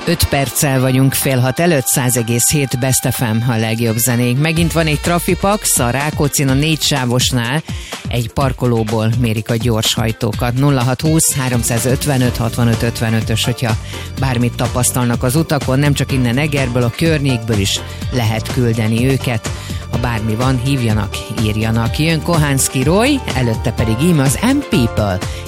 5 perccel vagyunk 5:30 előtt, 100,7 Best FM a legjobb zenék. Megint van egy trafipax, a Rákóczin a 4 sávosnál egy parkolóból mérik a gyorshajtókat. 0620 355 65 55-ös, hogyha bármit tapasztalnak az utakon, nem csak innen Egerből, a környékből is lehet küldeni őket. Ha bármi van, hívjanak, írjanak. Jön Kohánszky Roy, előtte pedig íme az M People.